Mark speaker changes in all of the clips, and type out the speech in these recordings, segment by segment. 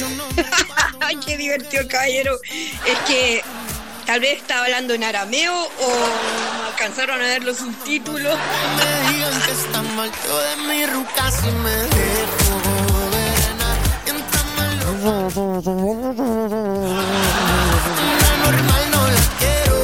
Speaker 1: Qué divertido, caballero. Es que tal vez estaba hablando en arameo o no alcanzaron a ver los subtítulos.
Speaker 2: Me digan que está mal, yo de mi ruca si me dejo normal no la quiero.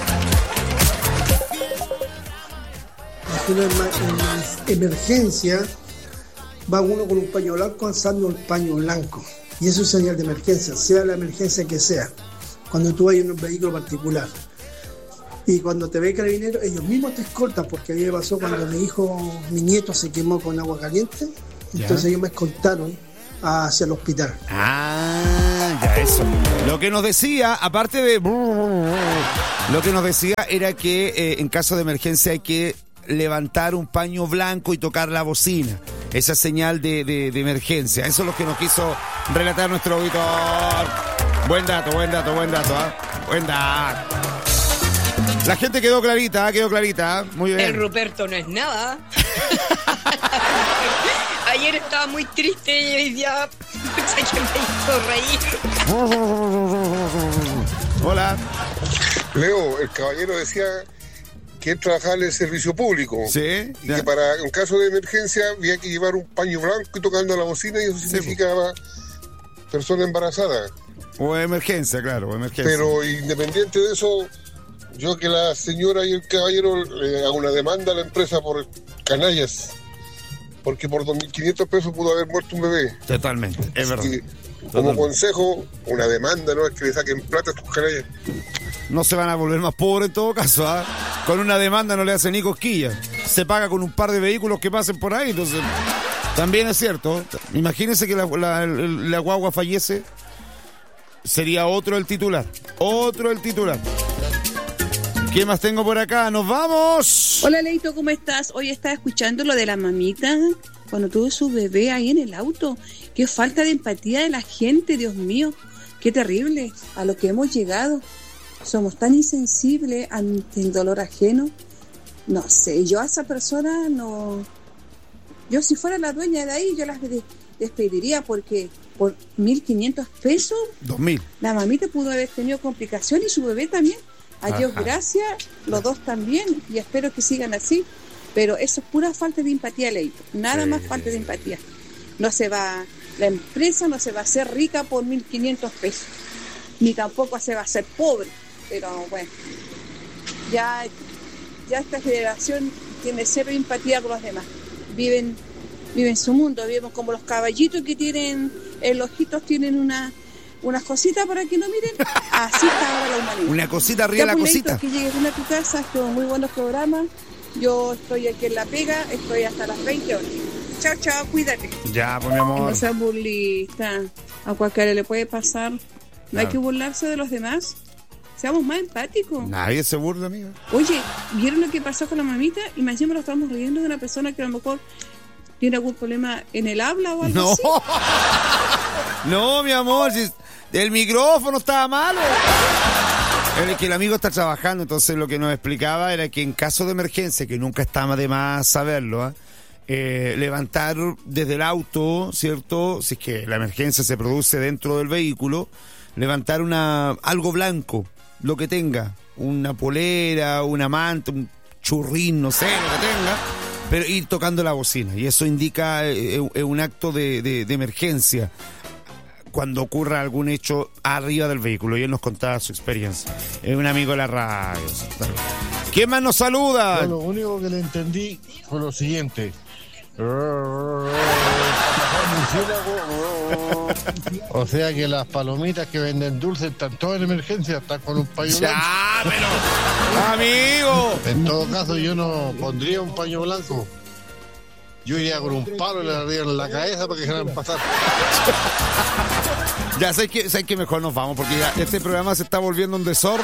Speaker 3: En emergencia va uno con un paño blanco alzando el paño blanco. Y eso es señal de emergencia, sea la emergencia que sea. Cuando tú vas en un vehículo particular. Y cuando te ve carabinero, ellos mismos te escoltan, porque a mí me pasó cuando mi nieto se quemó con agua caliente. Entonces ellos me escoltaron hacia el hospital.
Speaker 4: Ya eso. Lo que nos decía, aparte de... Lo que nos decía era que en caso de emergencia hay que levantar un paño blanco y tocar la bocina. Esa señal de emergencia. Eso es lo que nos quiso relatar nuestro auditor. Buen dato, ¿eh? Buen dato. La gente quedó clarita. Muy bien.
Speaker 1: El Ruperto no es nada. Ayer estaba muy triste y hoy día que me hizo reír.
Speaker 4: Hola.
Speaker 5: Leo, el caballero decía que él trabajaba en el servicio público.
Speaker 4: Sí.
Speaker 5: Y que para un caso de emergencia había que llevar un paño blanco y tocando la bocina, y eso significaba persona embarazada.
Speaker 4: O emergencia, claro, o emergencia.
Speaker 5: Pero independiente de eso, yo que la señora y el caballero le hago una demanda a la empresa por canallas. Porque por 2.500 pesos pudo haber muerto un bebé.
Speaker 4: Totalmente, es verdad.
Speaker 5: Como consejo, una demanda, ¿no? Es que le saquen plata a tus canallas.
Speaker 4: No se van a volver más pobres en todo caso, ¿ah? Con una demanda no le hacen ni cosquillas. Se paga con un par de vehículos que pasen por ahí, entonces... También es cierto. Imagínense que la guagua fallece. Sería otro el titular. ¿Qué más tengo por acá? ¡Nos vamos!
Speaker 6: Hola, Leito, ¿cómo estás? Hoy estaba escuchando lo de la mamita cuando tuvo su bebé ahí en el auto. Qué falta de empatía de la gente, Dios mío. Qué terrible a lo que hemos llegado. Somos tan insensibles ante el dolor ajeno. No sé, yo a esa persona no... Yo si fuera la dueña de ahí, yo las despediría porque por 1.500 pesos...
Speaker 4: 2.000.
Speaker 6: La mamita pudo haber tenido complicaciones y su bebé también. A Dios gracias, los dos también, y espero que sigan así. Pero eso es pura falta de empatía, Leito. Nada más falta de empatía. No se va... La empresa no se va a hacer rica por 1.500 pesos. Ni tampoco se va a hacer pobre. Pero bueno, ya esta generación tiene cero empatía con los demás. Viven su mundo, viven como los caballitos que tienen, los ojitos tienen unas cositas para que no miren. Así está ahora la humanidad.
Speaker 4: Una cosita arriba de la cosita.
Speaker 6: Que llegues a tu casa, estuvo muy buenos programas. Yo estoy aquí en La Pega, estoy hasta las 20 horas. Chao, cuídate.
Speaker 4: Ya, pues mi amor.
Speaker 6: No seas burlista. A cualquiera le puede pasar. No hay que burlarse de los demás. Seamos más empáticos.
Speaker 4: Nadie se burla, amiga.
Speaker 6: Oye, ¿vieron lo que pasó con la mamita? Y más encima lo estamos riendo de una persona que a lo mejor tiene algún problema en el habla o algo así.
Speaker 4: No, mi amor, si el micrófono estaba malo. Es que el amigo está trabajando, entonces lo que nos explicaba era que en caso de emergencia, que nunca está de más saberlo, levantar desde el auto, ¿cierto? Si es que la emergencia se produce dentro del vehículo, levantar algo blanco, lo que tenga, una polera, una manta, un churrín, no sé, lo que tenga, pero ir tocando la bocina, y eso indica un acto de emergencia cuando ocurra algún hecho arriba del vehículo, y él nos contaba su experiencia. Es un amigo de la radio. ¿Quién más nos saluda?
Speaker 7: Yo lo único que le entendí fue lo siguiente. O sea que las palomitas que venden dulces están todas en emergencia, están con un paño blanco.
Speaker 4: ¡Ya, pero! ¡Amigo!
Speaker 7: En todo caso, yo no pondría un paño blanco. Yo iría con un palo y le daría en la cabeza para que dejaran pasar.
Speaker 4: Ya sé que mejor nos vamos, porque ya este programa se está volviendo un desorden.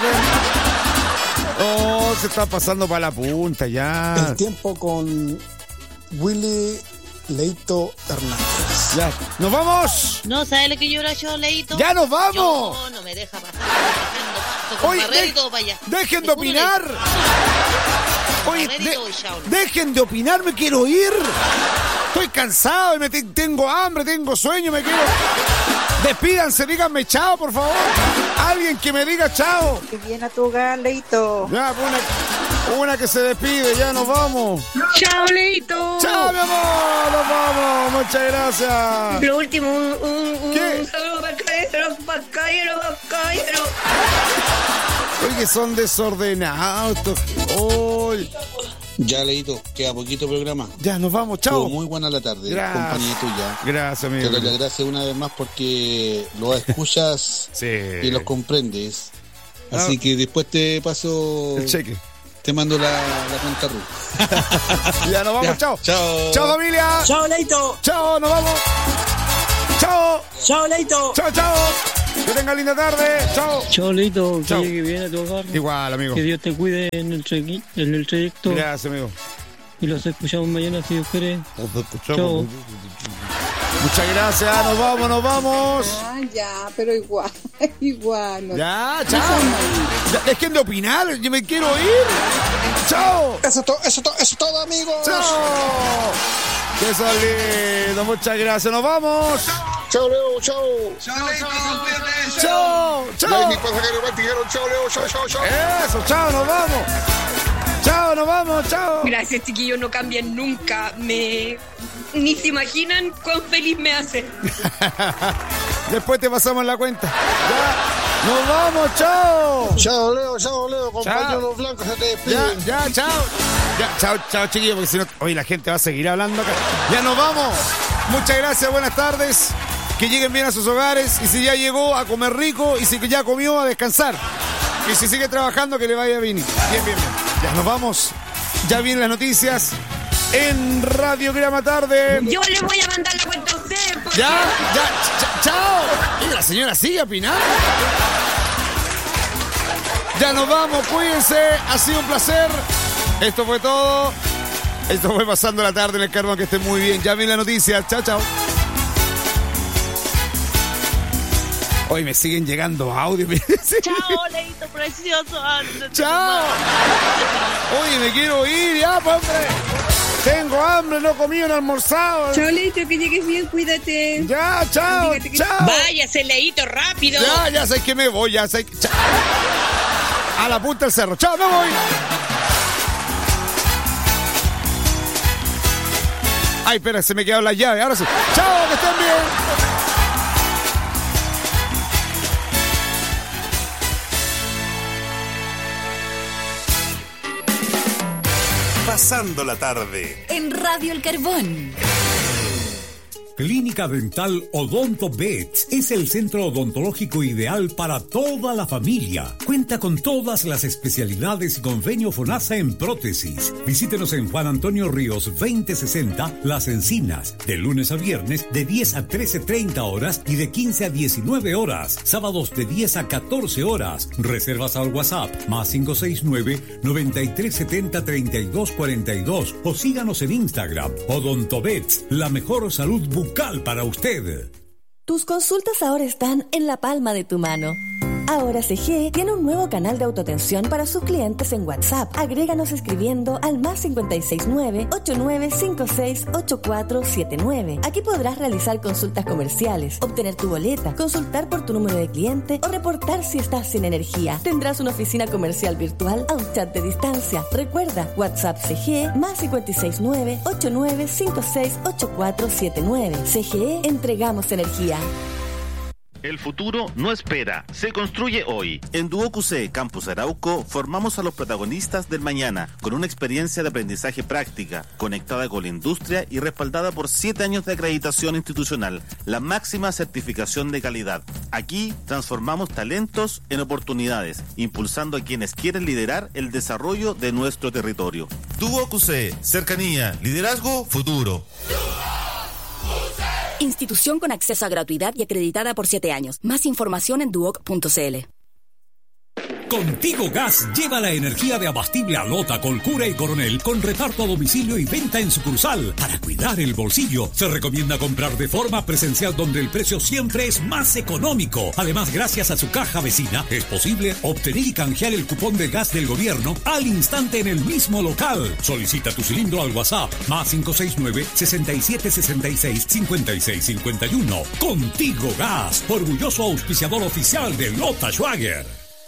Speaker 4: Oh, se está pasando para la punta ya.
Speaker 3: El tiempo con Willy Leito Hernández.
Speaker 4: Ya, ¡nos vamos!
Speaker 8: No, ¿sabes lo que llora yo, Leito?
Speaker 4: ¡Ya nos vamos!
Speaker 8: No me deja pasar.
Speaker 4: Oye, dejen de opinar. Oye, dejen de opinar, me quiero ir. Estoy cansado, tengo hambre, tengo sueño, me quiero... Despídanse, díganme chao, por favor. Alguien que me diga chao.
Speaker 6: Que viene a tu hogar, Leito.
Speaker 4: Ya, una que se despide, ya nos vamos.
Speaker 1: Chao, Leito.
Speaker 4: Chao, mi amor, nos vamos. Muchas gracias.
Speaker 1: Lo último,
Speaker 4: ¿Qué?
Speaker 1: un saludo para el caballero.
Speaker 4: Oye, son desordenados estos. Hoy.
Speaker 9: Ya, Leito, queda poquito programa.
Speaker 4: Ya, nos vamos, chao.
Speaker 9: Estuvo muy buena la tarde,
Speaker 4: Gracias.
Speaker 9: compañía tuya.
Speaker 4: Gracias, amigo.
Speaker 9: Te doy las gracias una vez más porque los escuchas
Speaker 4: Sí.
Speaker 9: y los comprendes. Así que después te paso...
Speaker 4: El cheque.
Speaker 9: Te mando la cuenta RU.
Speaker 4: Ya, nos vamos,
Speaker 9: Ya,
Speaker 4: chao.
Speaker 9: chao.
Speaker 4: Chao, familia.
Speaker 3: Chao, Leito.
Speaker 4: Chao, nos vamos. Chao.
Speaker 3: Chao, Leito.
Speaker 4: Chao, chao. Que tenga linda tarde. Chao.
Speaker 10: Chao, Leito, que
Speaker 4: Chao.
Speaker 10: llegue bien a tu hogar.
Speaker 4: Igual, amigo.
Speaker 10: Que Dios te cuide en el trayecto.
Speaker 4: Gracias, amigo.
Speaker 10: Y los escuchamos mañana si Dios quiere. Chao.
Speaker 4: Muchas gracias. Nos vamos.
Speaker 6: Ah, ya, pero igual. Igual. No.
Speaker 4: Ya, chao. Ya, dejen de opinar. Yo me quiero ir. Chao.
Speaker 3: Eso es todo, amigos.
Speaker 4: Chao. Que son lindos. Muchas gracias. Nos vamos.
Speaker 5: Chao, Leo, chao.
Speaker 4: Chao.
Speaker 5: Ya hay mis pasajeros dijeron chao, Leo, chao.
Speaker 4: Eso, chao, nos vamos. Chao, nos vamos, chao.
Speaker 1: Gracias, chiquillos, no cambian nunca. Ni se imaginan cuán feliz me hace.
Speaker 4: Después te pasamos la cuenta. Ya, nos vamos, chao.
Speaker 7: Chao, Leo, compañeros blancos, se te despiden.
Speaker 4: Ya, chao. Ya, chao, chiquillos, porque si no, hoy la gente va a seguir hablando acá. Ya nos vamos. Muchas gracias, buenas tardes. Que lleguen bien a sus hogares. Y si ya llegó, a comer rico. Y si ya comió, a descansar. Y si sigue trabajando, que le vaya bien. Bien. Ya nos vamos. Ya vienen las noticias en Radiograma Tarde.
Speaker 1: Yo les voy a mandar la cuenta a ustedes. Porque...
Speaker 4: Chao. Y la señora sigue opinando. Ya nos vamos, cuídense. Ha sido un placer. Esto fue todo. Esto fue Pasando la Tarde en el Carbón. Que estén muy bien. Ya vienen las noticias. Chao. Hoy me siguen llegando audios.
Speaker 8: Chao, Leito, precioso.
Speaker 4: Chao. Oye, me quiero ir ya, hombre. Tengo hambre, no comí, no almorzado.
Speaker 6: Chao, Leito, que llegues bien, cuídate.
Speaker 4: Ya, chao.
Speaker 8: Váyase, Leito, rápido.
Speaker 4: Ya sé que me voy, ya sé. Chao. A la punta del cerro. Chao, me voy. Ay, espera, se me quedaron las llaves. Ahora sí. Chao, que estén bien.
Speaker 11: Pasando la tarde
Speaker 12: en Radio El Carbón.
Speaker 13: Clínica Dental Odonto Vet es el centro odontológico ideal para toda la familia. Cuenta con todas las especialidades y convenio FONASA en prótesis. Visítenos en Juan Antonio Ríos 2060 Las Encinas, de lunes a viernes de 10 a 13:30 horas y de 15 a 19 horas. Sábados de 10 a 14 horas. Reservas al WhatsApp +569 9370 3242 o síganos en Instagram. Odonto Vet, la mejor salud bucal para usted.
Speaker 12: Tus consultas ahora están en la palma de tu mano. Ahora CG tiene un nuevo canal de autoatención para sus clientes en WhatsApp. Agréganos escribiendo al +569 8956 8479. Aquí podrás realizar consultas comerciales, obtener tu boleta, consultar por tu número de cliente o reportar si estás sin energía. Tendrás una oficina comercial virtual a un chat de distancia. Recuerda, WhatsApp CG +569 8956 8479. CGE, entregamos energía.
Speaker 14: El futuro no espera, se construye hoy. En DuoQC Campus Arauco formamos a los protagonistas del mañana con una experiencia de aprendizaje práctica, conectada con la industria y respaldada por 7 años de acreditación institucional, la máxima certificación de calidad. Aquí transformamos talentos en oportunidades, impulsando a quienes quieren liderar el desarrollo de nuestro territorio.
Speaker 11: DuoQC, cercanía, liderazgo, futuro.
Speaker 15: Institución con acceso a gratuidad y acreditada por 7 años. Más información en duoc.cl.
Speaker 13: Contigo Gas lleva la energía de Abastible a Lota, Colcura y Coronel con reparto a domicilio y venta en sucursal. Para cuidar el bolsillo, se recomienda comprar de forma presencial donde el precio siempre es más económico. Además, gracias a su caja vecina, es posible obtener y canjear el cupón de gas del gobierno al instante en el mismo local. Solicita tu cilindro al WhatsApp más 569-7766-5651. Contigo Gas, orgulloso auspiciador oficial de Lota Schwager.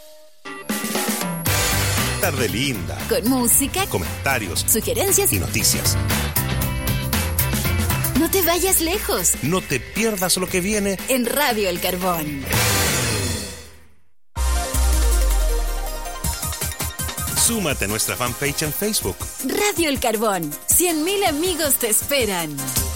Speaker 11: Tarde linda.
Speaker 15: Con música,
Speaker 11: comentarios,
Speaker 15: sugerencias
Speaker 11: y noticias.
Speaker 15: No te vayas lejos.
Speaker 11: No te pierdas lo que viene
Speaker 15: en Radio El Carbón.
Speaker 11: Súmate a nuestra fanpage en Facebook.
Speaker 15: Radio El Carbón. 100.000 amigos te esperan.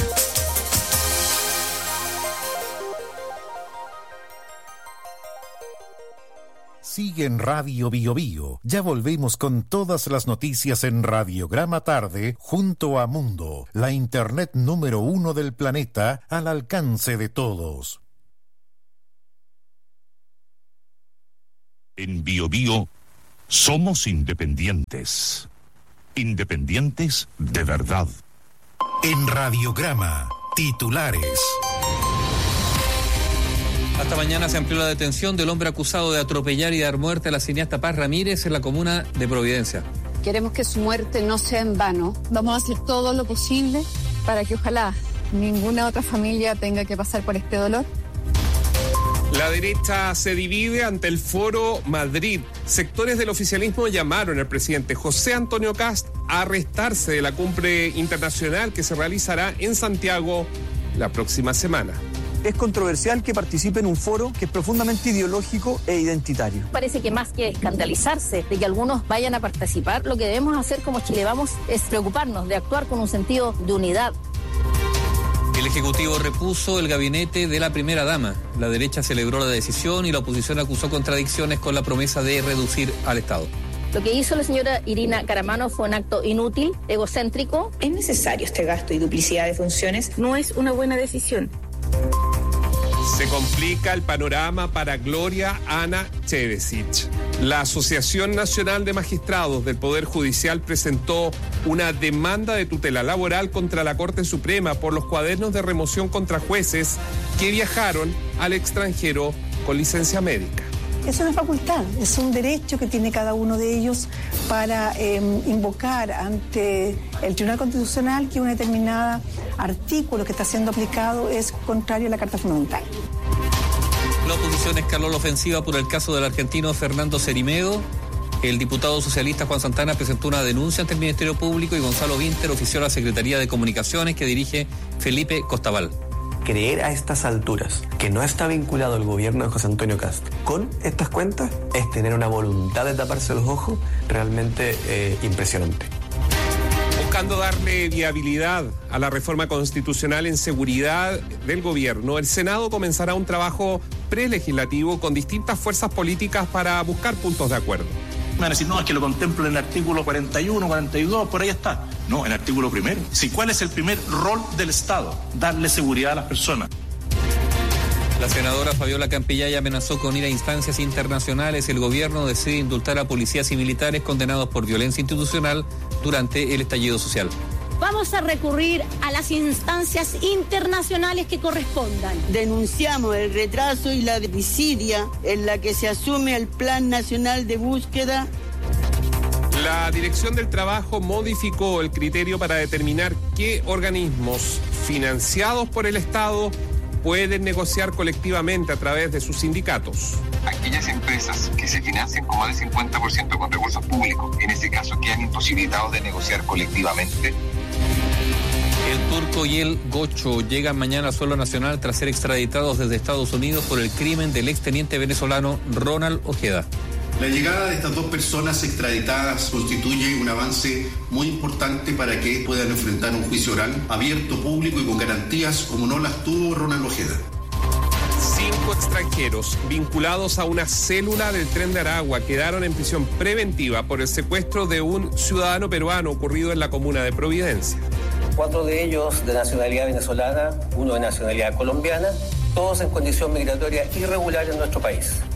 Speaker 16: Sigue en Radio Bio Bio. Ya volvemos con todas las noticias en Radiograma Tarde junto a Mundo, la internet número 1 del planeta al alcance de todos.
Speaker 17: En Bio Bio somos independientes. Independientes de verdad.
Speaker 16: En Radiograma, titulares.
Speaker 18: Hasta mañana se amplió la detención del hombre acusado de atropellar y dar muerte a la cineasta Paz Ramírez en la comuna de Providencia.
Speaker 19: Queremos que su muerte no sea en vano. Vamos a hacer todo lo posible para que ojalá ninguna otra familia tenga que pasar por este dolor.
Speaker 20: La derecha se divide ante el Foro Madrid. Sectores del oficialismo llamaron al presidente José Antonio Kast a arrestarse de la cumbre internacional que se realizará en Santiago la próxima semana.
Speaker 21: Es controversial que participe en un foro que es profundamente ideológico e identitario.
Speaker 22: Parece que más que escandalizarse de que algunos vayan a participar, lo que debemos hacer como Chile Vamos es preocuparnos de actuar con un sentido de unidad.
Speaker 18: El Ejecutivo repuso el gabinete de la primera dama. La derecha celebró la decisión y la oposición acusó contradicciones con la promesa de reducir al Estado.
Speaker 22: Lo que hizo la señora Irina Caramano fue un acto inútil, egocéntrico.
Speaker 23: ¿Es necesario este gasto y duplicidad de funciones?
Speaker 22: No es una buena decisión.
Speaker 20: Se complica el panorama para Gloria Ana Chevesic. La Asociación Nacional de Magistrados del Poder Judicial presentó una demanda de tutela laboral contra la Corte Suprema por los cuadernos de remoción contra jueces que viajaron al extranjero con licencia médica.
Speaker 24: Es una facultad, es un derecho que tiene cada uno de ellos para invocar ante el Tribunal Constitucional que un determinado artículo que está siendo aplicado es contrario a la Carta Fundamental.
Speaker 18: La oposición escaló la ofensiva por el caso del argentino Fernando Cerimedo. El diputado socialista Juan Santana presentó una denuncia ante el Ministerio Público y Gonzalo Vinter ofició a la Secretaría de Comunicaciones que dirige Felipe Costaval.
Speaker 25: Creer a estas alturas que no está vinculado el gobierno de José Antonio Kast con estas cuentas es tener una voluntad de taparse los ojos realmente impresionante.
Speaker 20: Buscando darle viabilidad a la reforma constitucional en seguridad del gobierno, el Senado comenzará un trabajo prelegislativo con distintas fuerzas políticas para buscar puntos de acuerdo.
Speaker 26: Van a decir, no, es que lo contemplo en el artículo 41, 42, por ahí está. No, en el artículo primero. Sí, ¿cuál es el primer rol del Estado? Darle seguridad a las personas.
Speaker 18: La senadora Fabiola Campillay amenazó con ir a instancias internacionales. El gobierno decide indultar a policías y militares condenados por violencia institucional durante el estallido social.
Speaker 27: Vamos a recurrir a las instancias internacionales que correspondan.
Speaker 28: Denunciamos el retraso y la desidia en la que se asume el Plan Nacional de Búsqueda.
Speaker 20: La Dirección del Trabajo modificó el criterio para determinar qué organismos financiados por el Estado pueden negociar colectivamente a través de sus sindicatos.
Speaker 29: Aquellas empresas que se financian con más del 50% con recursos públicos, en ese caso quedan imposibilitados de negociar colectivamente.
Speaker 18: El turco y el gocho llegan mañana al suelo nacional tras ser extraditados desde Estados Unidos por el crimen del exteniente venezolano Ronald Ojeda.
Speaker 30: La llegada de estas dos personas extraditadas constituye un avance muy importante para que puedan enfrentar un juicio oral, abierto, público y con garantías como no las tuvo Ronald Ojeda.
Speaker 20: 5 extranjeros vinculados a una célula del Tren de Aragua quedaron en prisión preventiva por el secuestro de un ciudadano peruano ocurrido en la comuna de Providencia.
Speaker 31: 4 de ellos de nacionalidad venezolana, 1 de nacionalidad colombiana, todos en condición migratoria irregular en nuestro país.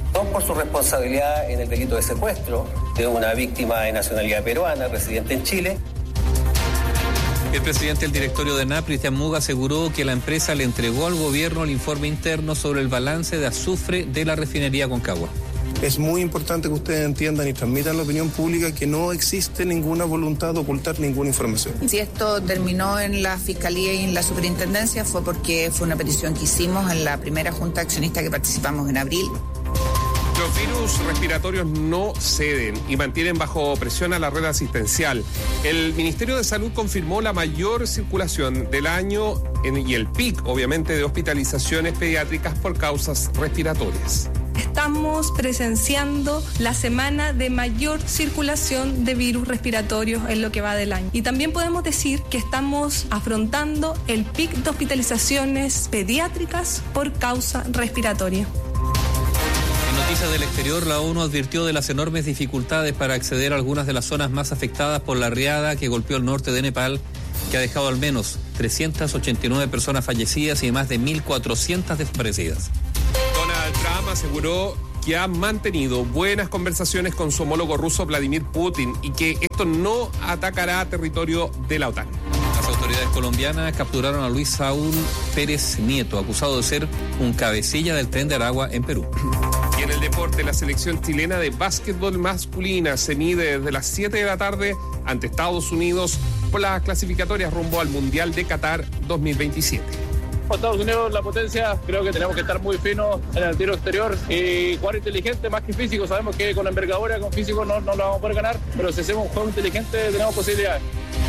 Speaker 31: Dos por su responsabilidad en el delito de secuestro de una víctima de nacionalidad peruana, residente en Chile.
Speaker 18: El presidente del directorio de ENAP, Cristian Muga, aseguró que la empresa le entregó al gobierno el informe interno sobre el balance de azufre de la refinería Concagua.
Speaker 1: Es muy importante que ustedes entiendan y transmitan a la opinión pública que no existe ninguna voluntad de ocultar ninguna información.
Speaker 2: Si esto terminó en la Fiscalía y en la Superintendencia fue porque fue una petición que hicimos en la primera junta accionista que participamos en abril.
Speaker 20: Los virus respiratorios no ceden y mantienen bajo presión a la red asistencial. El Ministerio de Salud confirmó la mayor circulación del año y el pic, obviamente, de hospitalizaciones pediátricas por causas respiratorias.
Speaker 3: Estamos presenciando la semana de mayor circulación de virus respiratorios en lo que va del año. Y también podemos decir que estamos afrontando el pic de hospitalizaciones pediátricas por causa respiratoria.
Speaker 18: Noticias del exterior, la ONU advirtió de las enormes dificultades para acceder a algunas de las zonas más afectadas por la riada que golpeó el norte de Nepal, que ha dejado al menos 389 personas fallecidas y más de 1.400 desaparecidas.
Speaker 20: Donald Trump aseguró que ha mantenido buenas conversaciones con su homólogo ruso Vladimir Putin y que esto no atacará territorio de la OTAN.
Speaker 18: Las autoridades colombianas capturaron a Luis Saúl Pérez Nieto, acusado de ser un cabecilla del Tren de Aragua en Perú.
Speaker 20: Y en el deporte, la selección chilena de básquetbol masculina se mide desde las 7 de la tarde ante Estados Unidos por las clasificatorias rumbo al Mundial de Qatar 2027.
Speaker 4: Estados Unidos, la potencia, creo que tenemos que estar muy finos en el tiro exterior y jugar inteligente más que físico. Sabemos que con la envergadura, con físico no lo vamos a poder ganar, pero si hacemos un juego inteligente tenemos posibilidades.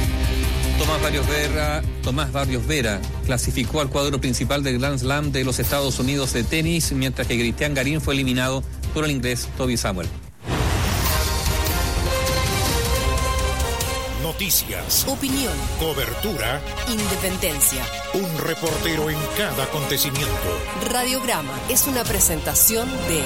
Speaker 18: Tomás Barrios Vera clasificó al cuadro principal del Grand Slam de los Estados Unidos de tenis, mientras que Cristian Garín fue eliminado por el inglés Toby Samuel.
Speaker 16: Noticias,
Speaker 15: opinión,
Speaker 16: cobertura,
Speaker 15: independencia.
Speaker 16: Un reportero en cada acontecimiento.
Speaker 15: Radiograma es una presentación de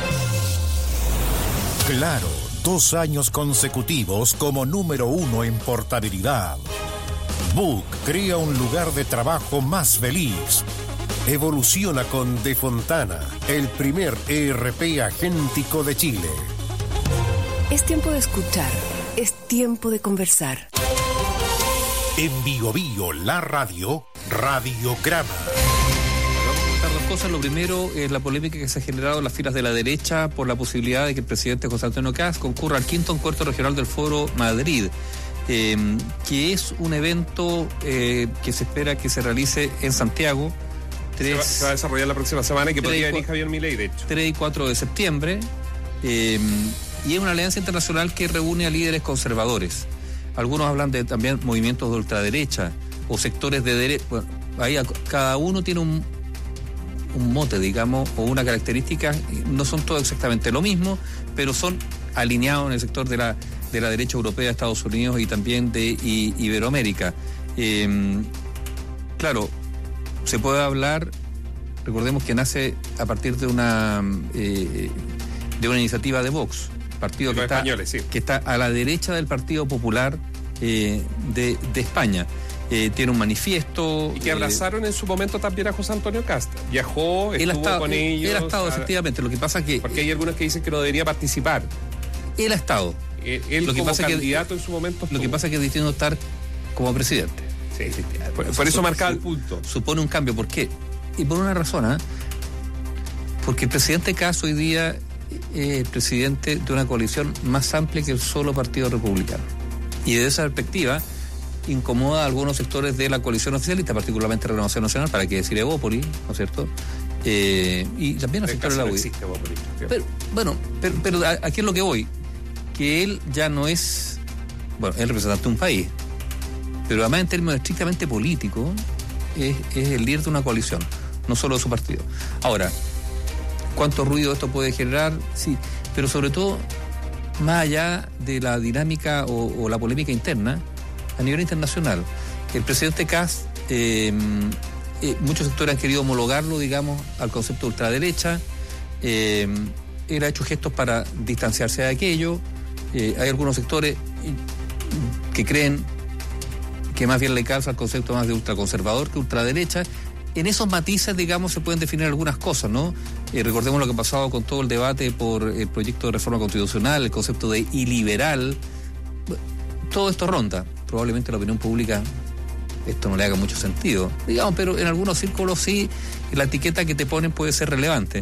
Speaker 16: Claro, 2 años consecutivos como número 1 en portabilidad. Book crea un lugar de trabajo más feliz. Evoluciona con De Fontana, el primer ERP agéntico de Chile.
Speaker 15: Es tiempo de escuchar, es tiempo de conversar.
Speaker 16: En Bio Bio, la radio, Radiograma.
Speaker 18: Vamos a contar 2 cosas. Lo primero es la polémica que se ha generado en las filas de la derecha por la posibilidad de que el presidente José Antonio Kast concurra al 5º encuentro regional del Foro Madrid. Que es un evento que se espera que se realice en Santiago.
Speaker 20: Se va a desarrollar la próxima semana y que podría venir Javier Milei, de hecho.
Speaker 18: 3 y 4 de septiembre. Y es una alianza internacional que reúne a líderes conservadores. Algunos hablan de también movimientos de ultraderecha o sectores de derecha. Bueno, ahí cada uno tiene un mote, digamos, o una característica. No son todos exactamente lo mismo, pero son alineados en el sector de la derecha europea de Estados Unidos y también de Iberoamérica. Claro, se puede hablar, recordemos que nace a partir de una iniciativa de Vox, partido que está a la derecha del Partido Popular de España. Tiene un manifiesto.
Speaker 20: Y que abrazaron en su momento también a José Antonio Kast. Viajó, estuvo con ellos.
Speaker 18: Él ha estado, efectivamente. Lo que pasa es que...
Speaker 20: Porque hay algunos que dicen que no debería participar.
Speaker 18: Él ha estado.
Speaker 20: Él como candidato en su momento.
Speaker 18: Lo que pasa es que es distinto estar como presidente.
Speaker 20: Sí. Por eso marcaba el punto.
Speaker 18: Supone un cambio. ¿Por qué? Y por una razón, porque el presidente Kast hoy día es presidente de una coalición más amplia que el solo Partido Republicano. Y desde esa perspectiva incomoda a algunos sectores de la coalición oficialista, particularmente Renovación Nacional, para que decir Evópolis, ¿no es cierto? Y también a sectores de la UDI. Pero aquí es lo que voy, que él ya no es, es representante de un país, pero además en términos estrictamente políticos es el líder de una coalición, no solo de su partido. Ahora, ¿cuánto ruido esto puede generar? Sí, pero sobre todo, más allá de la dinámica o la polémica interna, a nivel internacional, el presidente Kast, muchos sectores han querido homologarlo, digamos, al concepto de ultraderecha. Él ha hecho gestos para distanciarse de aquello. Hay algunos sectores que creen que más bien le calza el concepto más de ultraconservador que ultraderecha. en esos matices, digamos, se pueden definir algunas cosas, ¿no? Recordemos lo que ha pasado con todo el debate por el proyecto de reforma constitucional, el concepto de iliberal. Todo esto ronda. Probablemente la opinión pública esto no le haga mucho sentido, digamos, pero en algunos círculos sí, la etiqueta que te ponen puede ser relevante.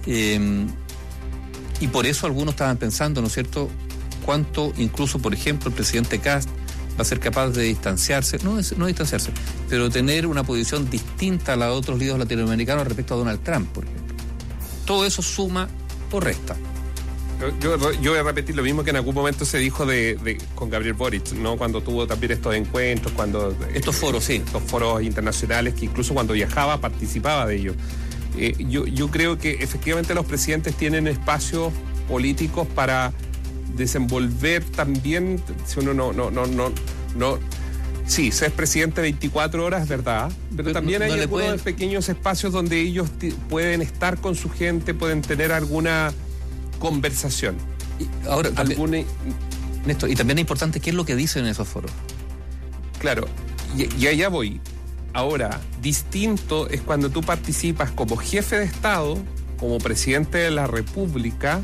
Speaker 18: Y por eso algunos estaban pensando, ¿no es cierto?, cuánto incluso, por ejemplo, el presidente Kast va a ser capaz de distanciarse, no distanciarse, pero tener una posición distinta a la de otros líderes latinoamericanos respecto a Donald Trump, por ejemplo. Todo eso suma o resta.
Speaker 20: Yo voy a repetir lo mismo que en algún momento se dijo con Gabriel Boric, ¿no? Cuando tuvo también estos encuentros,
Speaker 18: estos foros, sí.
Speaker 20: Estos foros internacionales, que incluso cuando viajaba participaba de ellos. Yo creo que efectivamente los presidentes tienen espacios políticos para desenvolver también, si uno no sí, ser presidente 24 horas, ¿verdad? Pero también hay algunos pequeños espacios donde ellos pueden estar con su gente, pueden tener alguna conversación.
Speaker 18: Ahora, Néstor, y también es importante qué es lo que dicen en esos foros.
Speaker 20: Claro, y allá voy. Ahora, distinto es cuando tú participas como jefe de Estado, como presidente de la República,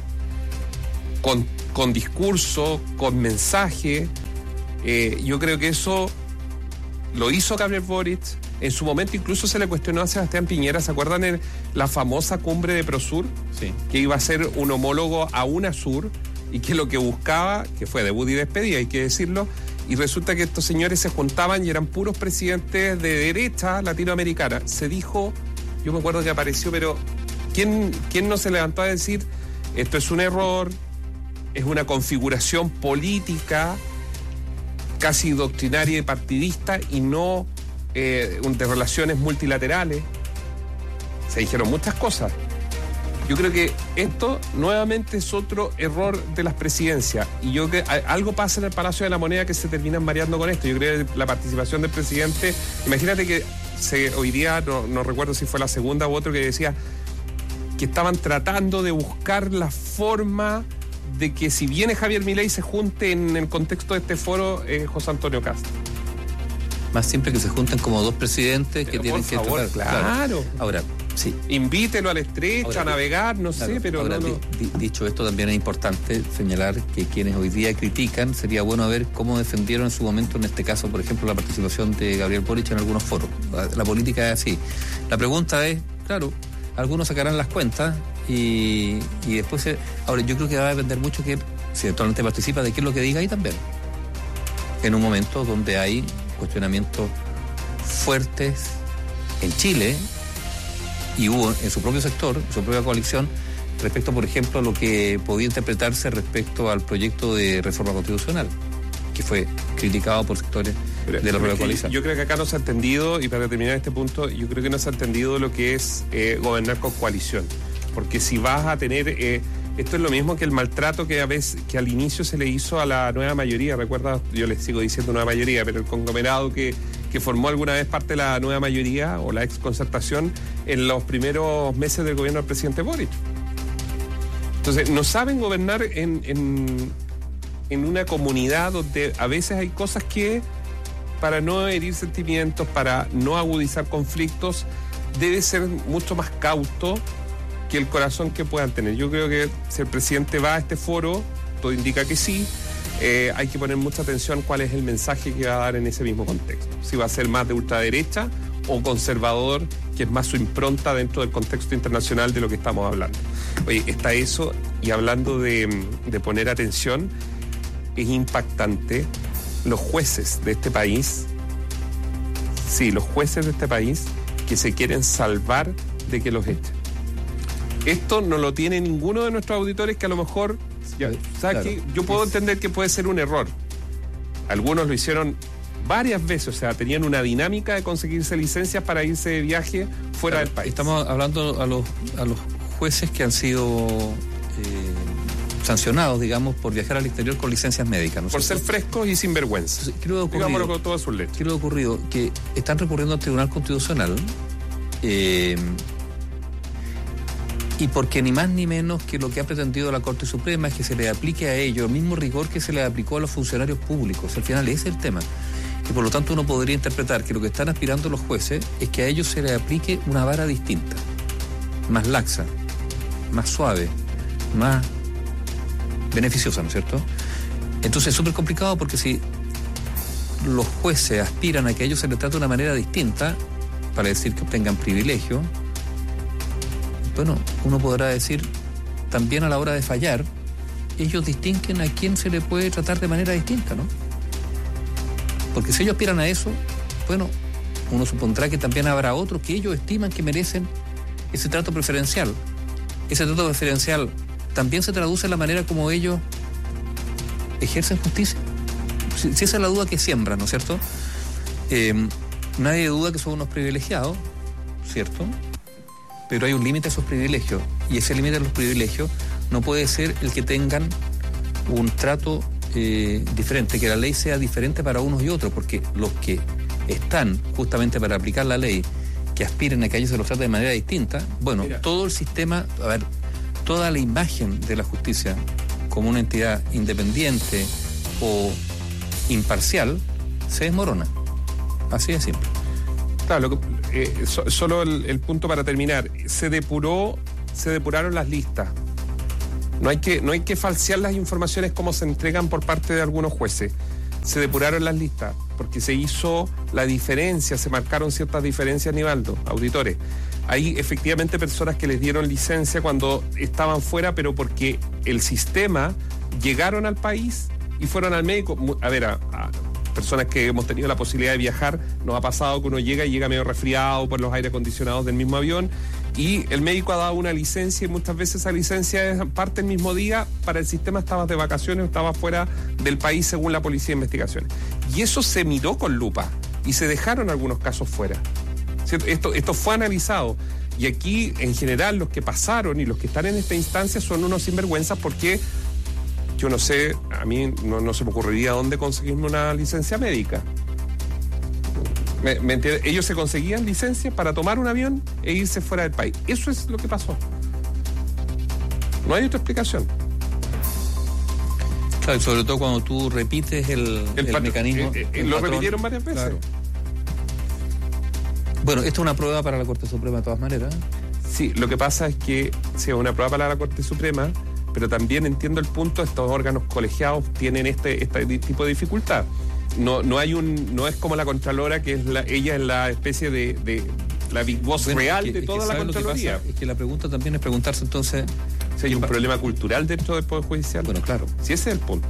Speaker 20: con discurso, con mensaje. Yo creo que eso lo hizo Gabriel Boric. En su momento incluso se le cuestionó a Sebastián Piñera, ¿se acuerdan la famosa cumbre de Prosur?
Speaker 18: Sí.
Speaker 20: Que iba a ser un homólogo a UNASUR y que lo que buscaba, que fue debut y despedida, hay que decirlo, y resulta que estos señores se juntaban y eran puros presidentes de derecha latinoamericana. Se dijo, yo me acuerdo que apareció, pero ¿quién no se levantó a decir esto es un error, es una configuración política casi doctrinaria y partidista y no de relaciones multilaterales? Se dijeron muchas cosas. Yo creo que esto nuevamente es otro error de las presidencias, y yo creo que algo pasa en el Palacio de la Moneda que se terminan mareando con esto. Yo creo que la participación del presidente, imagínate que hoy día, no recuerdo si fue la segunda u otro, que decía que estaban tratando de buscar la forma de que si viene Javier Milei se junte en el contexto de este foro José Antonio Kast.
Speaker 18: Más siempre que se junten como dos presidentes que tienen que
Speaker 20: tratar. Claro.
Speaker 18: Ahora, sí.
Speaker 20: Invítelo al estrecho, a navegar, no sé, pero
Speaker 18: ahora, dicho esto, también es importante señalar que quienes hoy día critican, sería bueno ver cómo defendieron en su momento, en este caso, por ejemplo, la participación de Gabriel Boric en algunos foros. La política es así. La pregunta es, claro, algunos sacarán las cuentas y después... Ahora, yo creo que va a depender mucho que, si eventualmente participa, de qué es lo que diga ahí también. En un momento donde hay cuestionamientos fuertes en Chile, y hubo en su propio sector, en su propia coalición, respecto, por ejemplo, a lo que podía interpretarse respecto al proyecto de reforma constitucional, que fue criticado por sectores de la propia coalición.
Speaker 20: Yo creo que acá no se ha entendido, y para terminar este punto, yo creo que no se ha entendido lo que es gobernar con coalición. Porque si vas a tener... esto es lo mismo que el maltrato que al inicio se le hizo a la nueva mayoría. Recuerda, yo les sigo diciendo nueva mayoría, pero el conglomerado que formó alguna vez parte de la nueva mayoría o la exconcertación en los primeros meses del gobierno del presidente Boric. Entonces, no saben gobernar en una comunidad donde a veces hay cosas que, para no herir sentimientos, para no agudizar conflictos, debe ser mucho más cauto que el corazón que puedan tener. Yo creo que si el presidente va a este foro, todo indica que sí, hay que poner mucha atención cuál es el mensaje que va a dar en ese mismo contexto. Si va a ser más de ultraderecha o conservador, que es más su impronta dentro del contexto internacional de lo que estamos hablando. Oye, está eso, y hablando de poner atención, es impactante los jueces de este país, que se quieren salvar de que los echen. Esto no lo tiene ninguno de nuestros auditores, que a lo mejor, yo puedo entender que puede ser un error. Algunos lo hicieron varias veces, o sea, tenían una dinámica de conseguirse licencias para irse de viaje fuera del país.
Speaker 18: Estamos hablando a los jueces que han sido sancionados, digamos, por viajar al exterior con licencias médicas, ¿no?
Speaker 20: Por ser frescos y sinvergüenza. Digámoslo con todas sus letras.
Speaker 18: ¿Qué le ha ocurrido? Que están recurriendo al Tribunal Constitucional, y porque ni más ni menos que lo que ha pretendido la Corte Suprema es que se le aplique a ellos el mismo rigor que se le aplicó a los funcionarios públicos. Al final ese es el tema. Y por lo tanto uno podría interpretar que lo que están aspirando los jueces es que a ellos se les aplique una vara distinta, más laxa, más suave, más beneficiosa, ¿no es cierto? Entonces es súper complicado porque si los jueces aspiran a que a ellos se les trate de una manera distinta, para decir que obtengan privilegio, bueno, uno podrá decir también a la hora de fallar, ellos distinguen a quién se le puede tratar de manera distinta, ¿no? Porque si ellos aspiran a eso, bueno, uno supondrá que también habrá otros que ellos estiman que merecen ese trato preferencial. Ese trato preferencial también se traduce en la manera como ellos ejercen justicia. Si esa es la duda que siembran, ¿no es cierto? Nadie duda que son unos privilegiados, ¿cierto? Pero hay un límite a esos privilegios, y ese límite a los privilegios no puede ser el que tengan un trato diferente, que la ley sea diferente para unos y otros, porque los que están justamente para aplicar la ley, que aspiren a que a ellos se los trate de manera distinta, bueno, mira, todo el sistema, toda la imagen de la justicia como una entidad independiente o imparcial se desmorona. Así de simple.
Speaker 20: Claro, solo el punto para terminar. Se depuraron las listas. No hay que falsear las informaciones como se entregan por parte de algunos jueces. Se depuraron las listas porque se hizo la diferencia, se marcaron ciertas diferencias, Nivaldo, auditores. Hay efectivamente personas que les dieron licencia cuando estaban fuera, pero porque el sistema llegaron al país y fueron al médico. A ver, a personas que hemos tenido la posibilidad de viajar, nos ha pasado que uno llega medio resfriado por los aire acondicionados del mismo avión, y el médico ha dado una licencia, y muchas veces esa licencia es parte el mismo día. Para el sistema estabas de vacaciones o estabas fuera del país según la Policía de Investigaciones. Y eso se miró con lupa y se dejaron algunos casos fuera. Esto fue analizado. Y aquí, en general, los que pasaron y los que están en esta instancia son unos sinvergüenzas, porque yo no sé, a mí no se me ocurriría dónde conseguirme una licencia médica. ¿Me entiendes? Ellos se conseguían licencias para tomar un avión e irse fuera del país. Eso es lo que pasó. No hay otra explicación.
Speaker 18: Claro, sobre todo cuando tú repites el mecanismo.
Speaker 20: Lo repitieron varias veces. Claro.
Speaker 18: Bueno, esto es una prueba para la Corte Suprema de todas maneras.
Speaker 20: Sí, lo que pasa es que sí, es una prueba para la Corte Suprema, pero también entiendo el punto, estos órganos colegiados tienen este tipo de dificultad. No es como la Contralora, que ella es la especie de la Big Boss real de toda la Contraloría.
Speaker 18: Es que la pregunta también es preguntarse entonces
Speaker 20: si hay un problema cultural dentro del Poder Judicial.
Speaker 18: Bueno, claro.
Speaker 20: Si ese es el punto.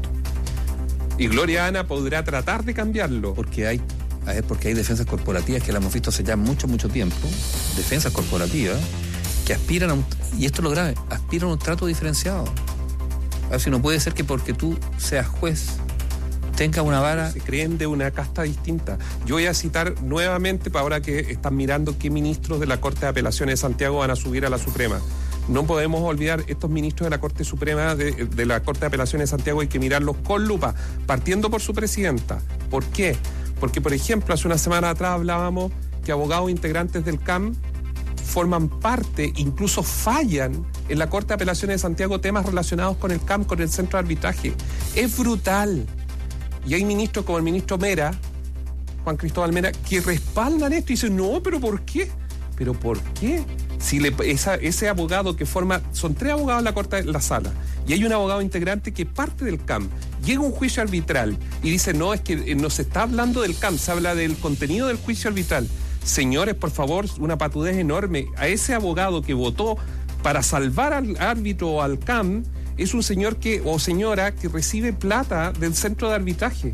Speaker 20: Y Gloria Ana podrá tratar de cambiarlo.
Speaker 18: Porque hay defensas corporativas que la hemos visto hace ya mucho tiempo, defensas corporativas que aspiran a y esto es lo grave, aspiran a un trato diferenciado. A ver, si no puede ser que porque tú seas juez tenga una vara.
Speaker 20: Se creen de una casta distinta. Yo voy a citar nuevamente, para ahora que están mirando qué ministros de la Corte de Apelaciones de Santiago van a subir a la Suprema. No podemos olvidar estos ministros de la Corte Suprema, de la Corte de Apelaciones de Santiago, hay que mirarlos con lupa, partiendo por su presidenta. ¿Por qué? Porque, por ejemplo, hace una semana atrás hablábamos que abogados integrantes del CAM forman parte, incluso fallan en la Corte de Apelaciones de Santiago temas relacionados con el CAM, con el Centro de Arbitraje. Es brutal. Y hay ministros como el ministro Mera, Juan Cristóbal Mera, que respaldan esto y dicen, no, ¿pero por qué? ¿Pero por qué? Si ese abogado que forma, son 3 abogados en la Corte de la Sala, y hay un abogado integrante que parte del CAM, llega a un juicio arbitral y dice, no, es que no se está hablando del CAM, se habla del contenido del juicio arbitral. Señores, por favor, una patudez enorme. A ese abogado que votó para salvar al árbitro o al CAM, es un señor o señora que recibe plata del centro de arbitraje.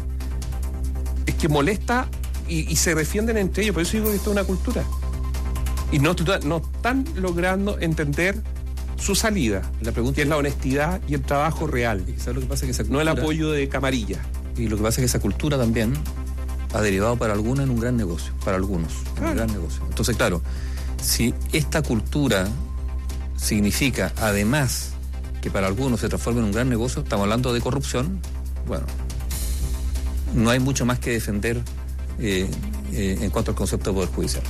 Speaker 20: Es que molesta y se defienden entre ellos. Por eso digo que esto es una cultura. Y no están logrando entender su salida. La pregunta que es la honestidad y el trabajo real.
Speaker 18: ¿Sabes lo que pasa? Que esa cultura,
Speaker 20: no el apoyo de camarilla.
Speaker 18: Y lo que pasa es que esa cultura también ha derivado para algunos en un gran negocio. Para algunos, en un gran negocio. Entonces, claro, si esta cultura significa, además, que para algunos se transforma en un gran negocio, estamos hablando de corrupción, bueno, no hay mucho más que defender en cuanto al concepto de Poder Judicial.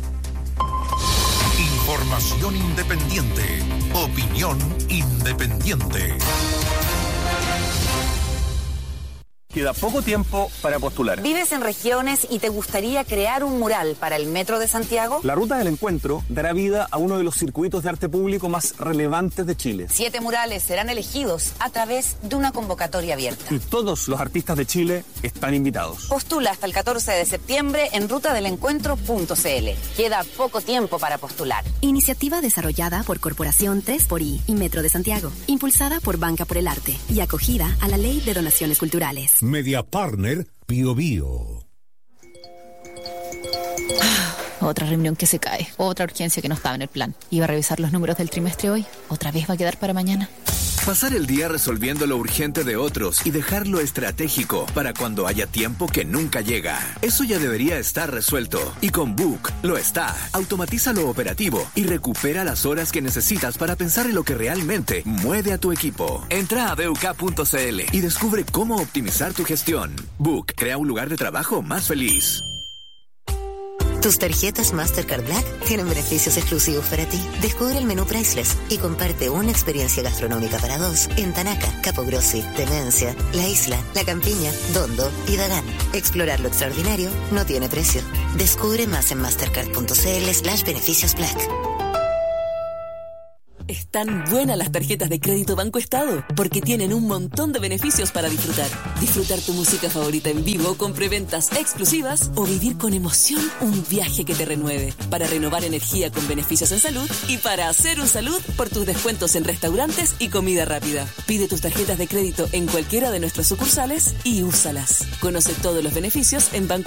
Speaker 16: Información independiente, opinión independiente.
Speaker 5: Queda poco tiempo para postular.
Speaker 6: ¿Vives en regiones y te gustaría crear un mural para el Metro de Santiago?
Speaker 21: La Ruta del Encuentro dará vida a uno de los circuitos de arte público más relevantes de Chile.
Speaker 6: 7 murales serán elegidos a través de una convocatoria abierta.
Speaker 21: Y todos los artistas de Chile están invitados.
Speaker 6: Postula hasta el 14 de septiembre en rutadelencuentro.cl. Queda poco tiempo para postular.
Speaker 7: Iniciativa desarrollada por Corporación 3xI y Metro de Santiago, impulsada por Banca por el Arte y acogida a la Ley de Donaciones Culturales.
Speaker 16: Media Partner Bio Bio.
Speaker 8: Otra reunión que se cae, otra urgencia que no estaba en el plan. Iba a revisar los números del trimestre hoy, otra vez va a quedar para mañana.
Speaker 9: Pasar el día resolviendo lo urgente de otros y dejar lo estratégico para cuando haya tiempo que nunca llega. Eso ya debería estar resuelto. Y con Book lo está. Automatiza lo operativo y recupera las horas que necesitas para pensar en lo que realmente mueve a tu equipo. Entra a BUK.cl y descubre cómo optimizar tu gestión. Book crea un lugar de trabajo más feliz.
Speaker 10: Tus tarjetas Mastercard Black tienen beneficios exclusivos para ti. Descubre el menú Priceless y comparte una experiencia gastronómica para 2 en Tanaca, Capogrossi, Demencia, La Isla, La Campiña, Dondo y Dagán. Explorar lo extraordinario no tiene precio. Descubre más en mastercard.cl/beneficios Black.
Speaker 11: Están buenas las tarjetas de crédito Banco Estado, porque tienen un montón de beneficios para disfrutar. Disfrutar tu música favorita en vivo con preventas exclusivas o vivir con emoción un viaje que te renueve. Para renovar energía con beneficios en salud y para hacer un salud por tus descuentos en restaurantes y comida rápida. Pide tus tarjetas de crédito en cualquiera de nuestras sucursales y úsalas. Conoce todos los beneficios en Banco